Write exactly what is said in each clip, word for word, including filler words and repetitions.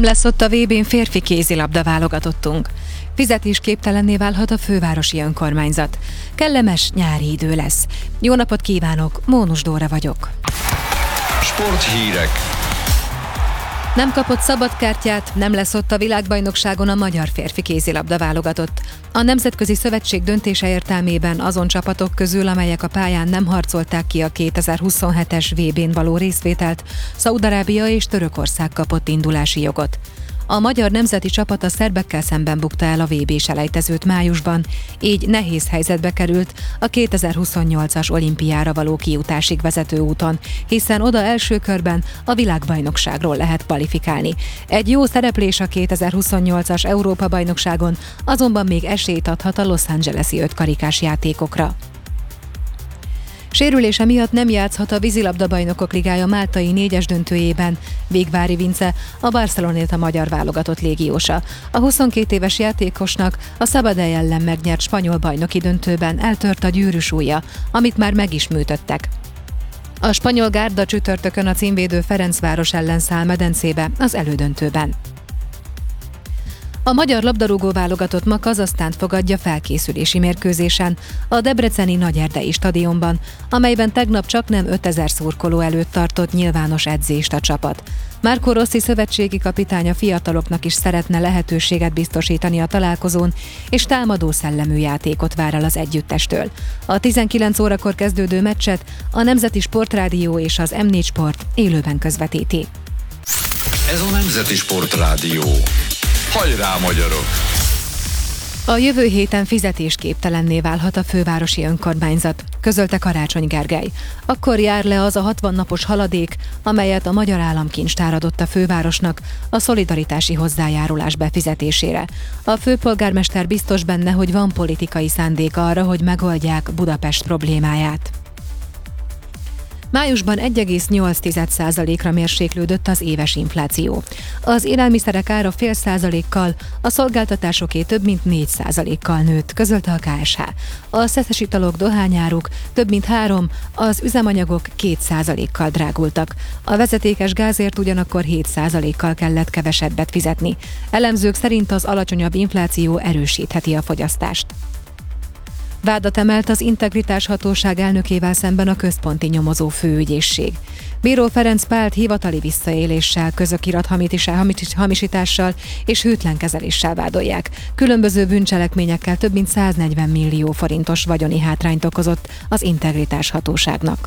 Nem lesz ott a vé bén férfi kézilabda válogatottunk. Fizetésképtelenné válhat a fővárosi önkormányzat. Kellemes nyári idő lesz. Jó napot kívánok, Mónus Dóra vagyok. Sporthírek. Nem kapott szabadkártyát, nem lesz ott a világbajnokságon a magyar férfi kézilabda válogatott. A Nemzetközi Szövetség döntése értelmében azon csapatok közül, amelyek a pályán nem harcolták ki a kétezer-huszonhetes vé bén való részvételt, Szaúd-Arábia és Törökország kapott indulási jogot. A magyar nemzeti csapat a szerbekkel szemben bukta el a vé bé selejtezőt májusban, így nehéz helyzetbe került a kétezer-huszonnyolcas olimpiára való kijutásig vezető úton, hiszen oda első körben a világbajnokságról lehet kvalifikálni. Egy jó szereplés a kétezer-huszonnyolcas Európa-bajnokságon azonban még esélyt adhat a Los Angeles-i ötkarikás játékokra. Sérülése miatt nem játszhat a vízilabda bajnokok ligája máltai négyes döntőjében. Végvári Vince, a Barceloneta magyar válogatott légiósa. A huszonkét éves játékosnak a Sabadell ellen megnyert spanyol bajnoki döntőben eltört a gyűrűsúlya, amit már meg is műtöttek. A spanyol gárda csütörtökön a címvédő Ferencváros ellen száll medencébe az elődöntőben. A magyar labdarúgó válogatott ma Kazahsztánt fogadja felkészülési mérkőzésen a debreceni Nagyerdei stadionban, amelyben tegnap csaknem ötezer szurkoló előtt tartott nyilvános edzést a csapat. Marco Rossi szövetségi kapitány a fiataloknak is szeretne lehetőséget biztosítani a találkozón, és támadó szellemű játékot vár el az együttestől. A tizenkilenc órakor kezdődő meccset a Nemzeti Sportrádió és az em négy Sport élőben közvetíti. Ez a Nemzeti Sportrádió. Hajrá, magyarok! A jövő héten fizetésképtelenné válhat a fővárosi önkormányzat, közölte Karácsony Gergely. Akkor jár le az a hatvan napos haladék, amelyet a Magyar Államkincstár adott a fővárosnak a szolidaritási hozzájárulás befizetésére. A főpolgármester biztos benne, hogy van politikai szándék arra, hogy megoldják Budapest problémáját. Májusban egy egész nyolc százalékra mérséklődött az éves infláció. Az élelmiszerek ára fél százalékkal, a szolgáltatásoké több mint négy százalékkal nőtt, közölte a ká es há. A szeszes italok, dohányáruk több mint három, az üzemanyagok két százalékkal drágultak. A vezetékes gázért ugyanakkor hét százalékkal kellett kevesebbet fizetni. Elemzők szerint az alacsonyabb infláció erősítheti a fogyasztást. Vádat emelt az Integritás Hatóság elnökével szemben a Központi Nyomozó Főügyészség. Bíró Ferenc Pált hivatali visszaéléssel, közokirat hamisítással és hűtlen kezeléssel vádolják. Különböző bűncselekményekkel több mint száznegyven millió forintos vagyoni hátrányt okozott az Integritás Hatóságnak.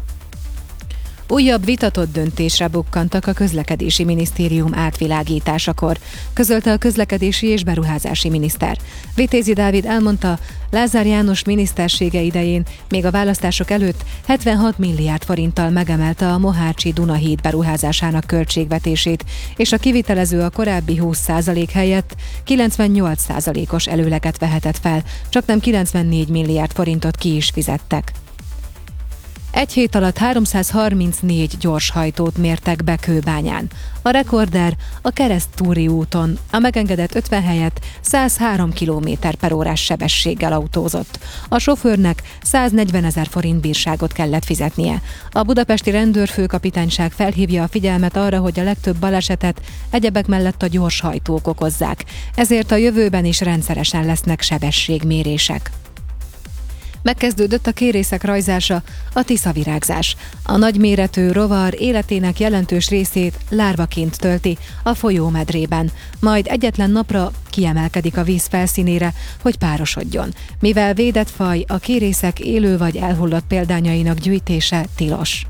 Újabb vitatott döntésre bukkantak a Közlekedési Minisztérium átvilágításakor, közölte a közlekedési és beruházási miniszter. Vitézi Dávid elmondta, Lázár János minisztersége idején, még a választások előtt hetvenhat milliárd forinttal megemelte a Mohácsi Dunahíd beruházásának költségvetését, és a kivitelező a korábbi húsz százalék helyett kilencvennyolc százalékos előleget vehetett fel, csaknem kilencvennégy milliárd forintot ki is fizettek. Egy hét alatt háromszázharmincnégy gyorshajtót mértek be Kőbányán. A rekorder a Keresztúri úton a megengedett ötven helyett száz három kilométer per órás sebességgel autózott. A sofőrnek száznegyvenezer forint bírságot kellett fizetnie. A budapesti rendőrfőkapitányság felhívja a figyelmet arra, hogy a legtöbb balesetet egyebek mellett a gyorshajtók okozzák. Ezért a jövőben is rendszeresen lesznek sebességmérések. Megkezdődött a kérészek rajzása, a tiszavirágzás. A nagyméretű rovar életének jelentős részét lárvaként tölti a folyómedrében, majd egyetlen napra kiemelkedik a víz felszínére, hogy párosodjon. Mivel védett faj, a kérészek élő vagy elhullott példányainak gyűjtése tilos.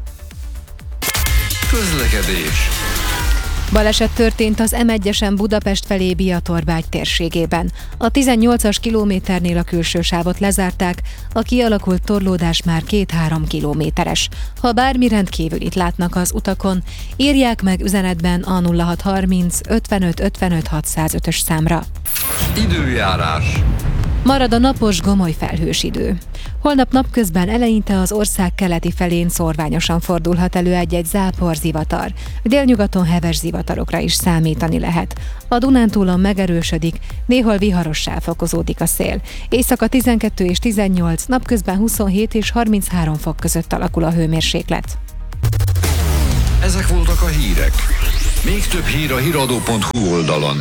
Közlekedés. Baleset történt az em egyesen Budapest felé Biatorbágy térségében. A tizennyolcas kilométernél a külső sávot lezárták, a kialakult torlódás már két-három kilométeres. Ha bármi rendkívülit látnak az utakon, írják meg üzenetben a nulla hat harminc ötvenöt ötvenöt hatszázötös számra. Időjárás. Marad a napos, gomoly felhős idő. Holnap napközben eleinte az ország keleti felén szórványosan fordulhat elő egy-egy zápor, zivatar. Délnyugaton heves zivatarokra is számítani lehet. A Dunántúlon megerősödik, néhol viharossá fokozódik a szél. Éjszaka tizenkettő és tizennyolc, napközben huszonhét és harminchárom fok között alakul a hőmérséklet. Ezek voltak a hírek. Még több hír a híradó pont hu oldalon.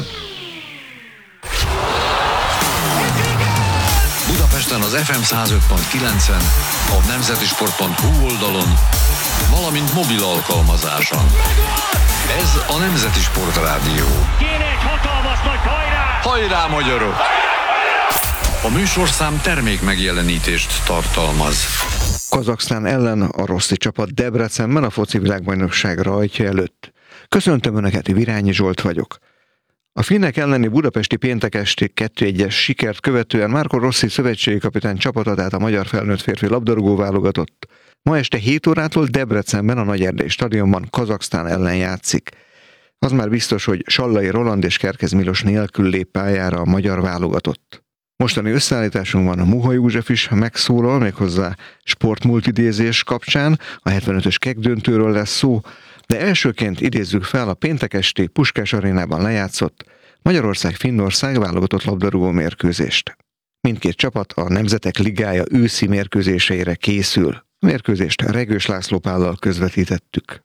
Budapesten az ef em száz öt pont kilencen, a nemzetisport pont hu oldalon, valamint mobil alkalmazáson. Ez a Nemzeti Sport Rádió. Kéne egy hatalmas nagy hajrá! Hajrá, magyarok! A műsorszám termék megjelenítést tartalmaz. Kazaksztán ellen a Rossi csapat Debrecenben a foci világbajnokság rajtja előtt. Köszöntöm Önöket, Virányi Zsolt vagyok. A finnek elleni budapesti péntek esti kettő egyes sikert követően Marco Rossi szövetségi kapitány csapatát a magyar felnőtt férfi labdarúgó válogatott. Ma este hét órától Debrecenben a Nagy-Erdélyi stadionban Kazaksztán ellen játszik. Az már biztos, hogy Sallai Roland és Kerkez Milos nélkül lép pályára a magyar válogatott. Mostani összeállításunkban a Muha József is megszólal, méghozzá sportmultidézés kapcsán, a hetvenötös kekkdöntőről lesz szó, de elsőként idézzük fel a péntek esti Puskás arénában lejátszott Magyarország-Finnország válogatott labdarúgó mérkőzést. Mindkét csapat a Nemzetek Ligája őszi mérkőzéseire készül. A mérkőzést Regős László Pállal közvetítettük.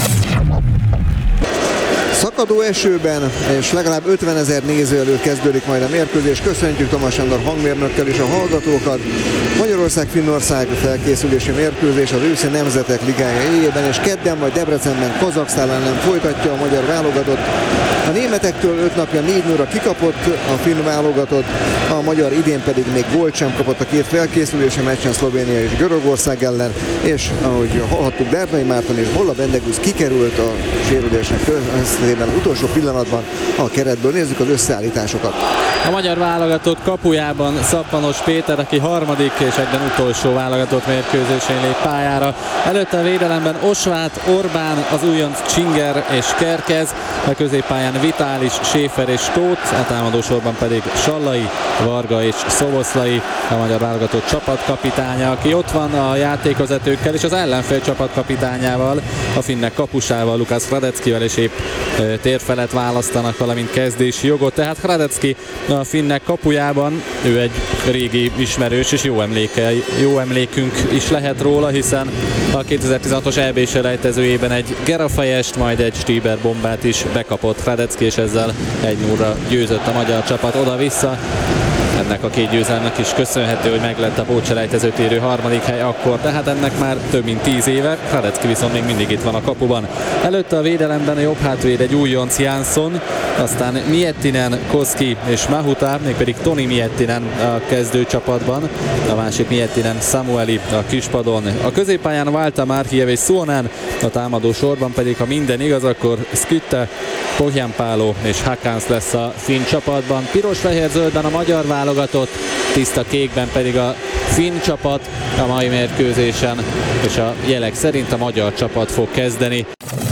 Szakadó esőben és legalább ötvenezer néző előtt kezdődik majd a mérkőzés. Köszöntjük Tomás Sándor hangmérnökkel és a hallgatókat. Magyarország-Finnország felkészülési mérkőzés az őszi Nemzetek Ligája éjjében, és kedden majd Debrecenben Kazaksztán ellen folytatja a magyar válogatott. A németektől öt napja négy nulla kikapott a finn válogatott, a magyar idén pedig még gólt sem kapott a két felkészülési meccsen, Szlovénia és Görögország ellen, és ahogy hallhattuk, Dernai Márton és Bolla Bendegusz kikerült a sérülésnek közben utolsó pillanatban a keretből. Nézzük az összeállításokat. A magyar válogatott kapujában Szappanos Péter, aki harmadik és egyben utolsó válogatott mérkőzésén lép pályára. Előtte a védelemben Osvát, Orbán, az újonc Csinger és Kerkez, a középpályán Vitális, Schäfer és Tóth, a támadósorban pedig Sallai, Varga és Szoboszlai, a magyar válogatott csapatkapitánya, aki ott van a játékvezetőkkel és az ellenfél csapatkapitányával, a finnek kapusával, Lukász Hradeckivel, és épp tér felett választanak, valamint kezdési jogot. Tehát Hradecki a finnek kapujában, ő egy régi ismerős, és jó emléke, jó emlékünk is lehet róla, hiszen a kétezer-tizenhatos é bé selejtezőjében egy Gerafejest, majd egy Stieber bombát is bekapott Hradecki, és ezzel egy nulla győzött a magyar csapat oda-vissza. Ennek a két győzelemnek is köszönhető, hogy meglett a pótselejtezőt érő harmadik hely akkor, tehát ennek már több mint tíz éve. Hradecki viszont még mindig itt van a kapuban. Előtte a védelemben a jobb hátvéd egy újonc Jansson, aztán Miettinen, Koski és Mahuta, mégpedig Toni Miettinen a kezdőcsapatban, a másik Miettinen Samueli a kispadon. A középpályán Valta Marhiev és Suonen, a támadó sorban pedig, ha minden igaz, akkor Skytte, Pohjanpalo és Hakans lesz a finn csapatban. Piros-fehér-zöldben a magyar válogatott, tiszta kékben pedig a finn csapat a mai mérkőzésen, és a jelek szerint a magyar csapat fog kezdeni.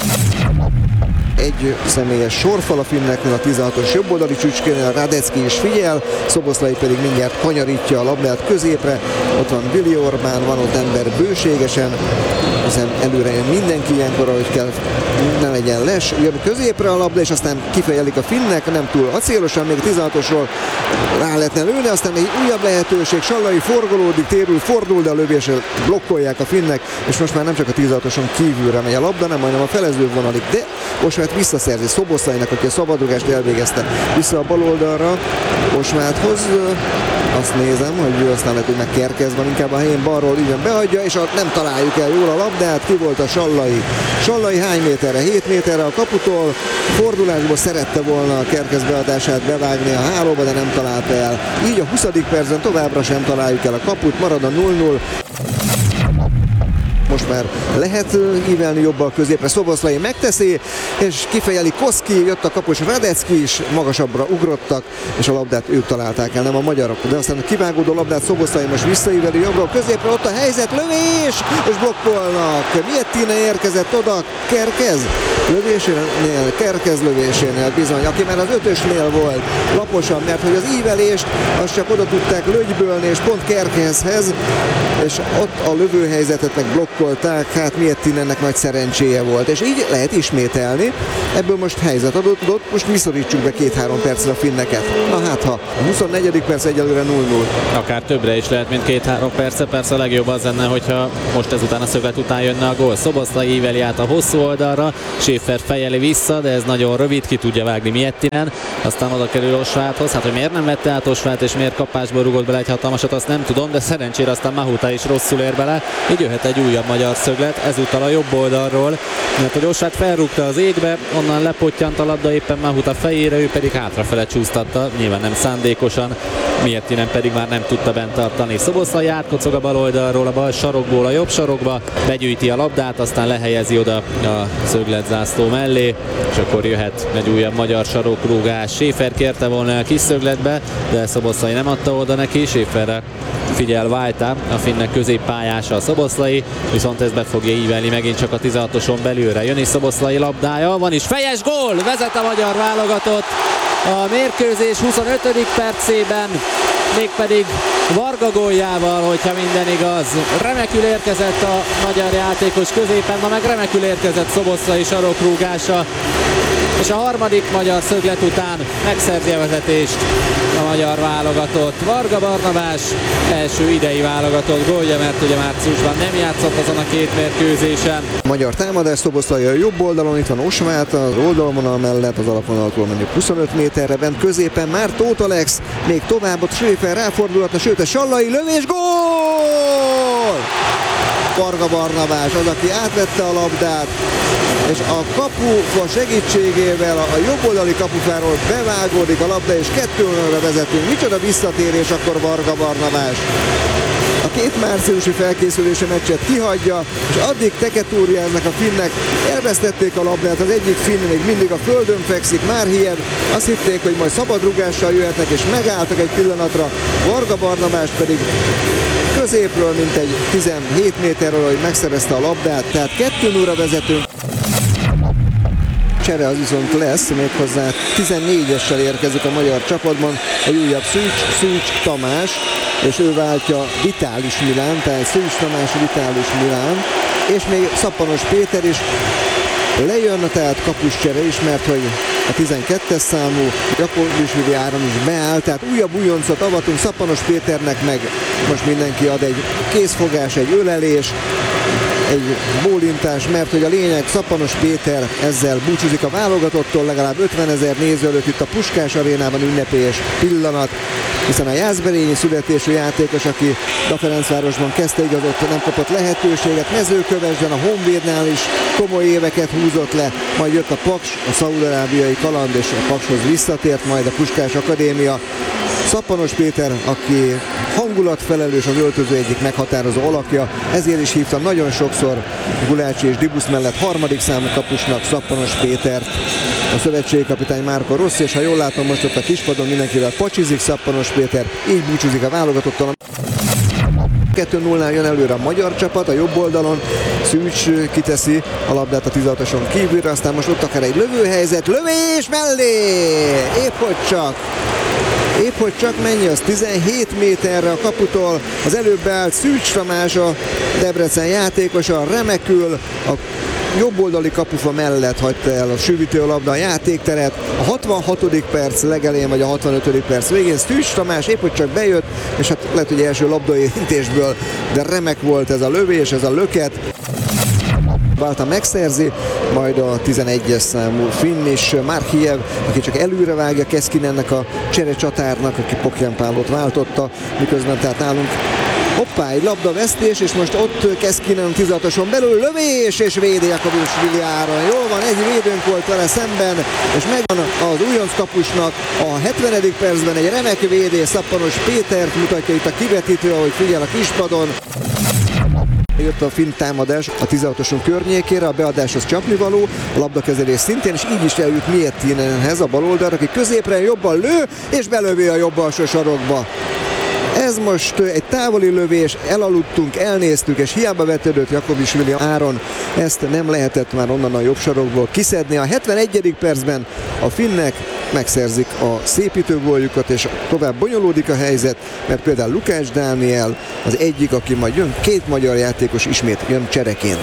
Egy személyes sorfal a finneknél, a tizenhatos jobboldali csücskénél, Hradecki is figyel, Szoboszlai pedig mindjárt kanyarítja a labdát középre, ott van Vili Orbán, van ott ember bőségesen, hiszen előre jön mindenki ilyenkor, ahogy kell, ne legyen les, jön középre a labda, és aztán kifejelik a finnek, nem túl acélosan, még tizenhatosról rá lehetne lőni, aztán egy újabb lehetőség, Sallai forgolódik, térül, fordul, de a lövéssel blokkolják a finnek, és most már nem csak a tizenhatoson kívülre megy a labda, nem majdnem a felező vonalig, de Osvát visszaszerzi Szoboszlainak, aki a szabadrugást elvégezte, vissza a bal oldalra Osváthoz. Azt nézem, hogy ő aztán lehet, hogy meg Kerkez van inkább a helyén, balról ügyön beadja, és ott nem találjuk el jól a labdát. Ki volt a Sallai? Sallai hány méterre? hét méterre a kaputól, fordulásból szerette volna a Kerkez beadását bevágni a hálóba, de nem találta el. Így a huszadik percben továbbra sem találjuk el a kaput, marad a nulla nulla. Most már lehet ívelni jobban középre, Szoboszlai megteszi, és kifejeli Koski, jött a kapus Hradecki is, magasabbra ugrottak, és a labdát ők találták el, nem a magyarok. De aztán a kivágódó labdát Szoboszlai most visszaíveli jobbra, középre, ott a helyzet, lövés, és blokkolnak. Miettinen érkezett oda, Kerkez lövésénél, Kerkez lövésénél bizony, aki már az ötösnél volt laposan, mert hogy az ívelést azt csak oda tudták lögybölni, és pont Kerkezhez, és ott a lövőhelyzetet meg blokkolták, hát Miettinennek nagy szerencséje volt, és így lehet ismételni. Ebből most helyzet adott, most visszarítsuk be két-három percre a finneket. Na hát ha, a huszonnegyedik perc egyelőre nulla nulla. Akár többre is lehet, mint két-három perce, persze a legjobb az lenne, hogyha most ezután a szöglet után jönne a gól. Szoboszlai íveli át a hosszú oldalra, Schäfer Schäfer fejeli vissza, de ez nagyon rövid, ki tudja vágni Miettinen. Aztán oda kerül Osváthoz. Hát, hogy miért nem vette át Osvát, és miért kapásból rugott bele egy hatalmasat, azt nem tudom, de szerencsére aztán Mahuta is rosszul ér bele. Így jöhet egy újabb magyar szöglet, ezúttal a jobb oldalról. Mert hogy Osvát felrúgta az égbe, onnan lepottyant a labda éppen Mahuta fejére, ő pedig hátrafele csúsztatta, nyilván nem szándékosan. Miettinen pedig már nem tudta bent tartani. Szoboszlai átkocog a bal oldalról, a bal sarokból a jobb sarokba, begyűjti a labdát, aztán lehelyezi oda a szögletzászló mellé, és akkor jöhet egy újabb magyar sarokrúgás. Schäfer kérte volna a kis szögletbe, de Szoboszlai nem adta oda neki. Schäferre figyel Vajta, a finnek középpályása a Szoboszlai, viszont ez be fogja ívelni megint csak a tizenhatoson belülre. Jön is Szoboszlai labdája, van is fejes gól, vezet a magyar válogatott a mérkőzés huszonötödik percében, mégpedig Varga góljával, hogyha minden igaz. Remekül érkezett a magyar játékos középen, ma meg remekül érkezett Szoboszlai sarokrúgása, és a harmadik magyar szöglet után megszerzi a vezetést a magyar válogatott. Varga Barnabás első idei válogatott gólja, mert ugye márciusban nem játszott azon a két mérkőzésen. Magyar támadás, Szoboszlai a jobb oldalon, itt van Osvát az oldalvonal mellett, az alapvonaltól mondjuk huszonöt méterre, bent középen már Tóth Alex, még tovább ott Schäfer ráfordulhatna, sőt a Sallai lövés, gól! Varga Barnabás az, aki átvette a labdát, és a kapufa segítségével a jobboldali kapufáról bevágódik a labda, és kettő nullra vezetünk. Micsoda visszatérés akkor Varga Barnabás. A két márciusi felkészülési meccset kihagyja, és addig teketúrjáznak a finnek, elvesztették a labdát, az egyik finn még mindig a földön fekszik, Márhiev, azt hitték, hogy majd szabad rúgással jöhetnek, és megálltak egy pillanatra, Varga Barnabás pedig középről, mint egy tizenhét méterről, hogy megszerezte a labdát, tehát kettő nullra vezetünk. Csere az viszont lesz, méghozzá tizennégyessel érkezik a magyar csapatban egy újabb Szűcs, Szűcs Tamás, és ő váltja Vitális Milán, tehát Szűcs Tamás, Vitális Milán, és még Szappanos Péter is lejön, tehát kapuscsere is, mert hogy a tizenkettes számú Jakovlishvili Áron is beáll, tehát újabb újoncot avatunk, Szappanos Péternek meg most mindenki ad egy kézfogás, egy ölelés, egy bólintás, mert hogy a lényeg, Szappanos Péter ezzel búcsúzik a válogatottól, legalább ötvenezer néző előtt itt a Puskás arénában ünnepélyes pillanat, hiszen a jászberényi születésű játékos, aki a Ferencvárosban kezdte, igaz, ott nem kapott lehetőséget, Mezőkövesden, a Honvédnál is komoly éveket húzott le, majd jött a Paks, a szaúd-arábiai kaland, és a Pakshoz visszatért, majd a Puskás Akadémia. Szappanos Péter, aki hangulatfelelős, az öltöző egyik meghatározó alakja, ezért is hívtam nagyon sokszor Gulácsi és Dibusz mellett harmadik számú kapusnak Szappanos Pétert. A szövetségi kapitány Márko Rossi, és ha jól látom, most ott a kispadon mindenkivel pacsizik Szappanos Péter, így búcsúzik a válogatottal. kettő nullnál jön előre a magyar csapat, a jobb oldalon Szűcs kiteszi a labdát a tizenhatoson kívülre, aztán most ott akár egy lövőhelyzet, lövés mellé! Épp hogy csak! Épp hogy csak mennyi, az tizenhét méterre a kaputól, az előbb beállt Szűcs Tamás, a Debrecen játékosa, remekül a jobboldali kapufa mellett hagyta el a sűvítő labda a játékteret. A hatvanhatodik perc legelején, vagy a hatvanötödik perc végén Szűcs Tamás épp hogy csak bejött, és hát lehet, hogy első labdaérintésből, de remek volt ez a lövés, ez a löket. Válta megszerzi, majd a tizenegyes számú finn is, Márhiev, aki csak előre vágja Keskinennek a cserecsatárnak, aki Pokjanpálot váltotta, miközben tehát nálunk hoppá, egy labdavesztés, és most ott Keskinen tizenhatoson belül lövés, és védi Jakovlishvili Áron. Jól van, egy védőnk volt vele szemben, és megvan az újonc kapusnak a hetvenedik percben egy remek védés, Szappanos Pétert mutatja itt a kivetítő, ahogy figyel a kispadon. Jött a finn támadás a tizenhatoson környékére, a beadás az csapnivaló, a labdakezelés szintén, és így is eljut Miettinenhez a bal oldalra, aki középre jobban lő, és belövi a jobb alsó sarokba. Ez most egy távoli lövés, elaludtunk, elnéztük, és hiába vetődött Jakovlishvili Áron, ezt nem lehetett már onnan a jobb sarokból kiszedni. A hetvenegyedik percben a finnek megszerzik a szépítő góljukat, és tovább bonyolódik a helyzet, mert például Lukács Dániel az egyik, aki majd jön, két magyar játékos ismét jön csereként.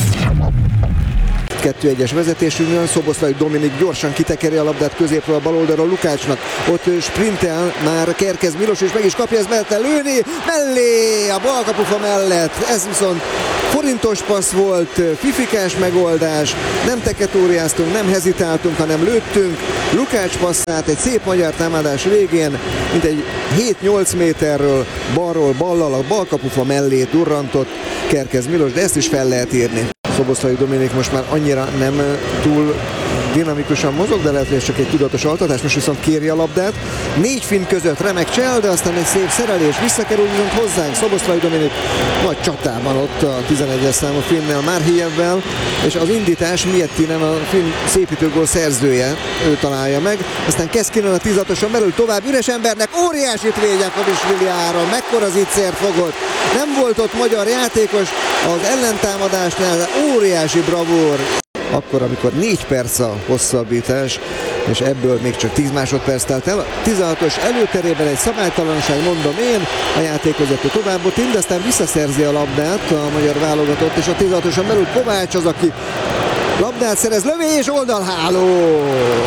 kettő egyes vezetésünk jön, Szoboszlai Dominik gyorsan kitekeri a labdát középről a bal oldalról Lukácsnak, ott sprintel, már Kerkez Milos, és meg is kapja, ezt mellett lőni, mellé, a bal kapufa mellett, ez viszont forintos passz volt, fifikás megoldás, nem teketóriáztunk, nem hezitáltunk, hanem lőttünk. Lukács passzát egy szép magyar támadás végén, mint egy hét-nyolc méterről balról ballal a balkapufa mellé durrantott Kerkez Milos, de ezt is fel lehet írni. Szoboszlai Dominik most már annyira nem túl dinamikusan mozog, de lehet, hogy ez csak egy tudatos altatás, most viszont kéri a labdát. Négy finn között remek csel, de aztán egy szép szerelés, visszakerül viszont hozzánk Szoboszlai Dominik nagy csatában ott a tizenegyes számú finnel, Márhijevvel, és az indítás Miettinen, a finn szépítőgól szerzője, ő találja meg. Aztán Keskinen a tízatoson belül tovább üres embernek, óriásit Jakovishvili-áron, mekkora zicsert fogott. Nem volt ott magyar játékos az ellentámadásnál, de óriási bravúr. Akkor, amikor négy perc a hosszabbítás, és ebből még csak tíz másodperc telt el. A tizenhatos előterében egy szabálytalanság, mondom én, a játékvezető továbbot, de aztán visszaszerzi a labdát a magyar válogatott, és a tizenhatoson belül Kovács az, aki labdát szerez, lövés, oldalháló!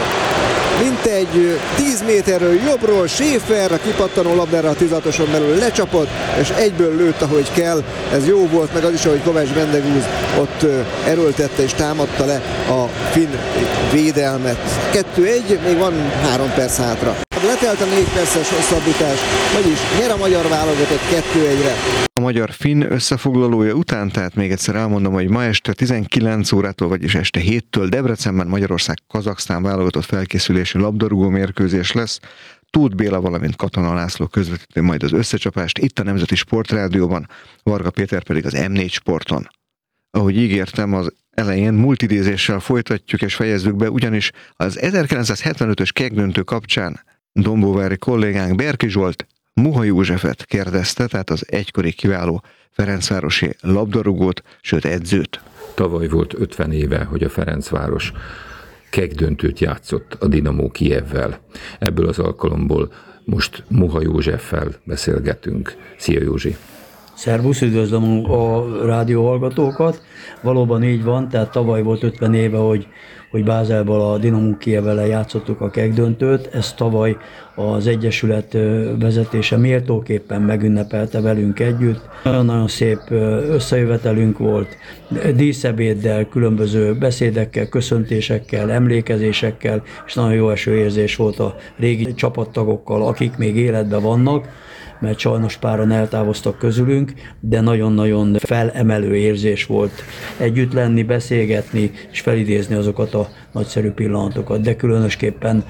Mintegy tíz méterről jobbról Schäfer, a kipattanó labdára a tizenhatoson belül lecsapott, és egyből lőtt, ahogy kell. Ez jó volt, meg az is, ahogy Kovács Bendegúz ott erőltette és támadta le a finn védelmet. kettő egy, még van három perc hátra. Letelt a négy perces hosszabbítás, vagyis nyer a magyar válogatott kettő egyre. A magyar-finn összefoglalója után, tehát még egyszer elmondom, hogy ma este tizenkilenc órától, vagyis este héttől Debrecenben Magyarország-Kazaksztán válogatott felkészülési labdarúgó mérkőzés lesz. Tóth Béla, valamint Katona László közvetíti majd az összecsapást itt a Nemzeti Sportrádióban, Varga Péter pedig az em négy Sporton. Ahogy ígértem, az elején multidézéssel folytatjuk és fejezzük be, ugyanis az ezerkilencszázhetvenötös kegdöntő kapcsán dombóvári kollégánk Berki Zsolt Muha Józsefet kérdezte, tehát az egykori kiváló ferencvárosi labdarúgót, sőt edzőt. Tavaly volt ötven éve, hogy a Ferencváros kegdöntőt játszott a Dinamo Kijevvel. Ebből az alkalomból most Muha Józseffel beszélgetünk. Szia Józsi! Szervusz, üdvözlöm a rádió hallgatókat. Valóban így van, tehát tavaly volt ötven éve, hogy, hogy Bázelban a Dinamo Kijevvel játszottuk a kegdöntőt. Ezt tavaly az Egyesület vezetése méltóképpen megünnepelte velünk együtt. Nagyon-nagyon szép összejövetelünk volt, díszebéddel, különböző beszédekkel, köszöntésekkel, emlékezésekkel, és nagyon jó eső érzés volt a régi csapattagokkal, akik még életben vannak, mert sajnos páran eltávoztak közülünk, de nagyon-nagyon felemelő érzés volt együtt lenni, beszélgetni és felidézni azokat a nagyszerű pillanatokat, de különösképpen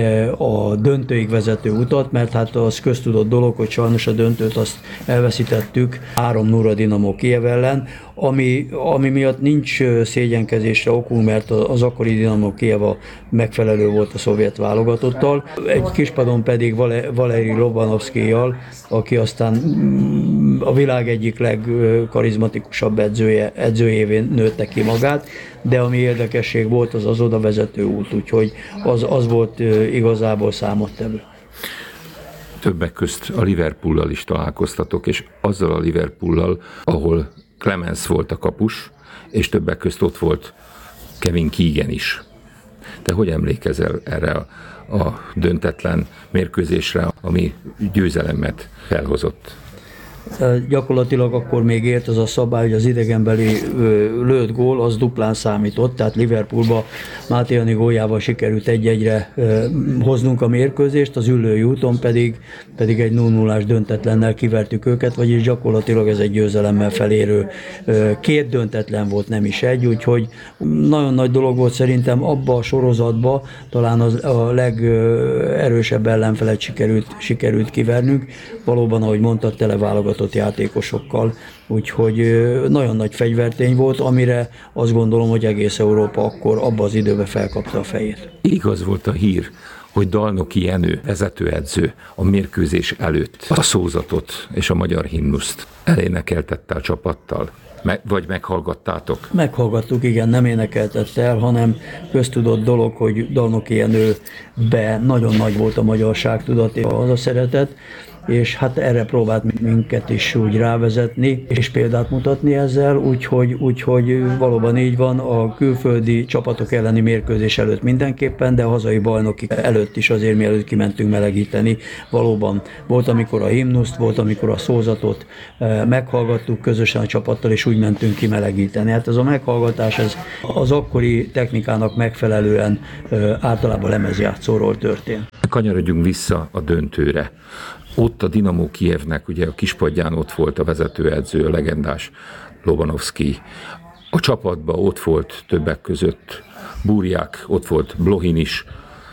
a döntőig vezető utat, mert hát az köztudott dolog, hogy sajnos a döntőt azt elveszítettük három nulla Dinamo Kijev ellen, ami, ami miatt nincs szégyenkezésre okunk, mert az akkori Dinamo Kijev megfelelő volt a szovjet válogatottal. Egy kispadon pedig Valeri Lobanovszkijjal, aki aztán a világ egyik legkarizmatikusabb edzője, edzőjévé nőtte ki magát, de ami érdekesség volt, az az oda vezető út, úgyhogy az, az volt igazából számottevő. Többek közt a Liverpoollal is találkoztatok, és azzal a Liverpoollal, ahol Clemens volt a kapus, és többek közt ott volt Kevin Keegan is. Te hogy emlékezel erre a, a döntetlen mérkőzésre, ami győzelemet felhozott? Gyakorlatilag akkor még élt az a szabály, hogy az idegenbeli lőtt gól az duplán számított, tehát Liverpoolba Máté Jani góljával sikerült egy-egyre hoznunk a mérkőzést, az ülői úton pedig, pedig egy nulla nullás döntetlennel kivertük őket, vagyis gyakorlatilag ez egy győzelemmel felérő két döntetlen volt, nem is egy, úgyhogy nagyon nagy dolog volt szerintem abba a sorozatba, talán az, a legerősebb ellenfelet sikerült, sikerült kivernünk, valóban, ahogy mondtad, televálogatott játékosokkal, úgyhogy nagyon nagy fegyvertény volt, amire azt gondolom, hogy egész Európa akkor abban az időben felkapta a fejét. Igaz volt a hír, hogy Dalnoki Jenő vezetőedző a mérkőzés előtt a szózatot és a magyar himnuszt elénekeltette a csapattal. Me- vagy meghallgattátok? Meghallgattuk, igen, nem énekeltette el, hanem köztudott dolog, hogy Dalnoki Jenőbe nagyon nagy volt a magyarság tudat, az a szeretet, és hát erre próbált minket is úgy rávezetni, és példát mutatni ezzel, úgyhogy, úgyhogy valóban így van, a külföldi csapatok elleni mérkőzés előtt mindenképpen, de a hazai bajnoki előtt is azért mielőtt kimentünk melegíteni. Valóban volt, amikor a himnuszt, volt, amikor a szózatot meghallgattuk közösen a csapattal, és úgy mentünk ki melegíteni. Hát ez a meghallgatás ez az akkori technikának megfelelően általában lemezjátszóról történt. Kanyarodjunk vissza a döntőre. Ott a Dinamo Kijevnek ugye a kispadján ott volt a vezetőedző, a legendás Lobanovszky. A csapatban ott volt többek között Burjak, ott volt Blohin is.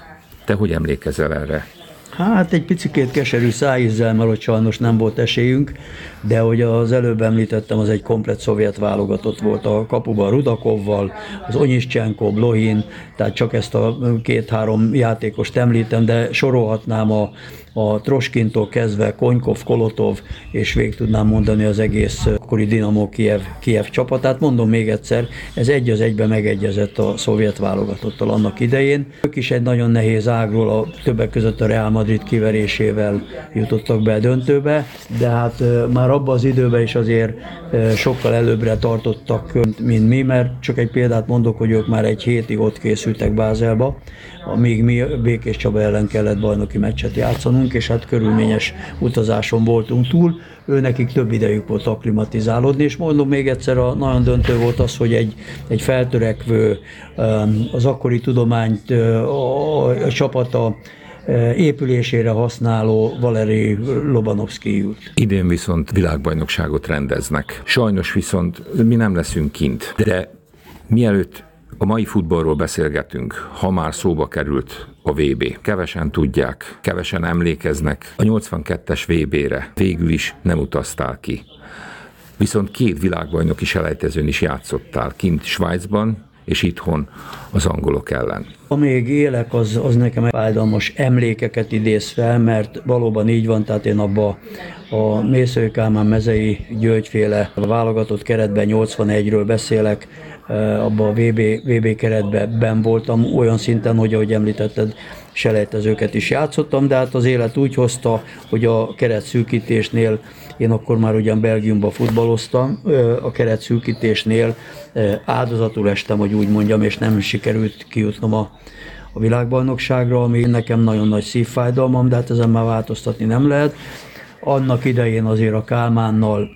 Te hogy emlékezel erre? Hát egy picikét keserű szájízzel, mert ott sajnos nem volt esélyünk, de hogy az előbb említettem, az egy komplett szovjet válogatott volt a kapuban Rudakovval, az Onyiszcsenko, Blohin, tehát csak ezt a két-három játékost említem, de sorolhatnám a, a Troskintól kezdve Konykov, Kolotov, és végig tudnám mondani az egész akkori Dinamo Kijev, Kijev csapatát. Mondom még egyszer, ez egy az egyben megegyezett a szovjet válogatottal annak idején. Ők is egy nagyon nehéz ágról, a többek között a Real Madrid kiverésével jutottak be a döntőbe, de hát már abban az időben is azért sokkal előbbre tartottak, mint mi, mert csak egy példát mondok, hogy ők már egy hétig ott készültek Bázelba, amíg mi Békés Csaba ellen kellett bajnoki meccset játszanunk, és hát körülményes utazáson voltunk túl. Ő nekik több idejük volt akklimatizálódni, és mondom még egyszer, a nagyon döntő volt az, hogy egy, egy feltörekvő, az akkori tudományt a, a csapata épülésére használó Valeri Lobanovszky jut. Idén viszont világbajnokságot rendeznek. Sajnos viszont mi nem leszünk kint, de mielőtt a mai futballról beszélgetünk, ha már szóba került a vé bé. Kevesen tudják, kevesen emlékeznek. A nyolcvankettes vé bé-re végül is nem utaztál ki. Viszont két világbajnoki selejtezőn is játszottál, kint Svájcban és itthon az angolok ellen. Amíg élek, az, az nekem fájdalmas emlékeket idéz fel, mert valóban így van, tehát én abba a Mészői Kálmán mezei Györgyféle válogatott keretben nyolcvanegyről beszélek, abban a vé bé, vé bé keretben benn voltam, olyan szinten, hogy ahogy említetted, selejtezőket is játszottam, de hát az élet úgy hozta, hogy a keretszűkítésnél, én akkor már ugyan Belgiumban futballoztam, a keretszűkítésnél áldozatul estem, hogy úgy mondjam, és nem sikerült kijutnom a, a világbajnokságra, ami nekem nagyon nagy szívfájdalmam, de hát ezen már változtatni nem lehet. Annak idején azért a Kálmánnal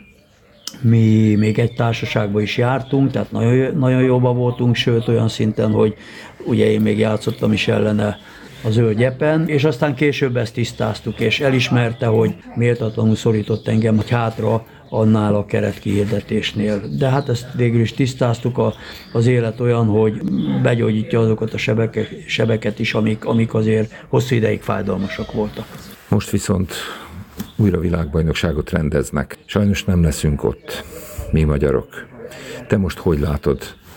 mi még egy társaságban is jártunk, tehát nagyon, nagyon jóban voltunk, sőt olyan szinten, hogy ugye én még játszottam is ellene a Zöld Epen, és aztán később ezt tisztáztuk, és elismerte, hogy méltatlanul szorított engem, hogy hátra annál a keretkihirdetésnél. De hát ezt végül is tisztáztuk, a, az élet olyan, hogy begyógyítja azokat a sebeke, sebeket is, amik, amik azért hosszú ideig fájdalmasak voltak. Most viszont újra világbajnokságot rendeznek. Sajnos nem leszünk ott, mi magyarok. Te most hogy látod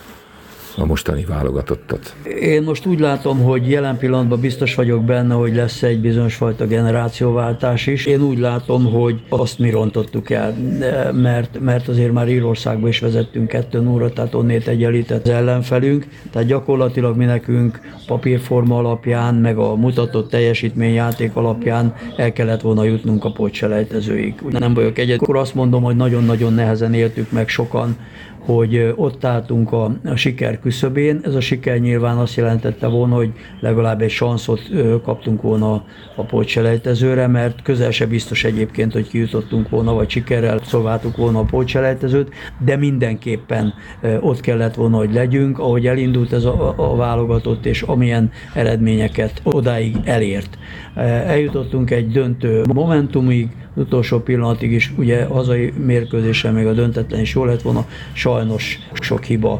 a mostani válogatottat? Én most úgy látom, hogy jelen pillanatban biztos vagyok benne, hogy lesz egy bizonyos fajta generációváltás is. Én úgy látom, hogy azt mi rontottuk el, mert, mert azért már Írországban is vezettünk kettő nulla, tehát onnét egyenlített az ellenfelünk. Tehát gyakorlatilag mi nekünk papírforma alapján, meg a mutatott teljesítményjáték alapján el kellett volna jutnunk a pótselejtezőig. Nem vagyok egyet. Akkor azt mondom, hogy nagyon-nagyon nehezen éltük meg sokan, hogy ott álltunk a, a siker küszöbén. Ez a siker nyilván azt jelentette volna, hogy legalább egy sanszot kaptunk volna a pótselejtezőre, mert közel se biztos egyébként, hogy kijutottunk volna, vagy sikerrel szolgáltuk volna a pótselejtezőt, de mindenképpen ott kellett volna, hogy legyünk, ahogy elindult ez a, a válogatott, és amilyen eredményeket odáig elért. Eljutottunk egy döntő momentumig, utolsó pillanatig is, ugye hazai mérkőzésen még a döntetlen is jól lett volna, sajnos sok hiba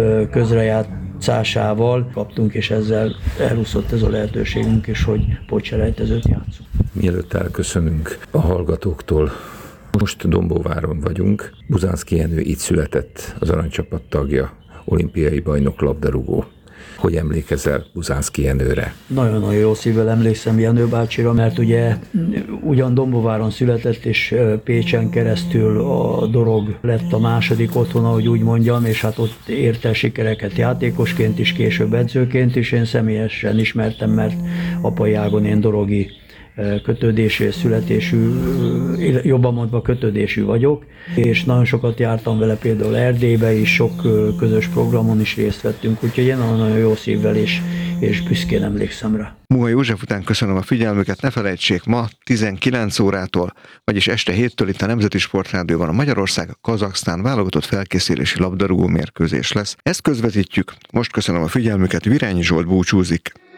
közrejátszásával kaptunk, és ezzel elúszott ez a lehetőségünk is, hogy pótselejtezőt játszunk. Mielőtt elköszönünk a hallgatóktól, most Dombóváron vagyunk. Buzánszky Jenő itt született, az aranycsapat tagja, olimpiai bajnok labdarúgó. Hogy emlékezel Buzánszky Jenőre? Nagyon-nagyon jó szívvel emlékszem Jenő bácsira, mert ugye ugyan Dombóváron született, és Pécsen keresztül a Dorog lett a második otthona, hogy úgy mondjam, és hát ott ért el sikereket játékosként is, később edzőként is. Én személyesen ismertem, mert apai ágon én dorogi kötődésű, születésű, jobban mondva kötődésű vagyok, és nagyon sokat jártam vele például Erdélybe is, sok közös programon is részt vettünk, úgyhogy én nagyon jó szívvel és, és büszkén emlékszem rá. Muha József után köszönöm a figyelmüket, ne felejtsék, ma tizenkilenc órától, vagyis este héttől itt a Nemzeti Sportrádióban a Magyarország-Kazaksztán válogatott felkészülési labdarúgó mérkőzés lesz. Ezt közvetítjük, most köszönöm a figyelmüket, Virányi Zsolt búcsúzik.